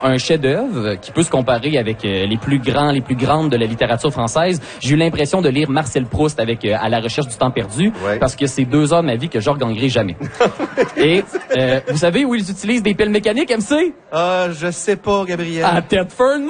un chef-d'œuvre qui peut se comparer avec les plus grandes de la littérature française. J'ai eu l'impression de lire Marcel Proust avec À la recherche du temps perdu, parce que c'est 2 hommes à vie que je regagnerai jamais. Et vous savez où ils utilisent des piles mécaniques, MC? Je sais pas, Gabriel. À Thetford.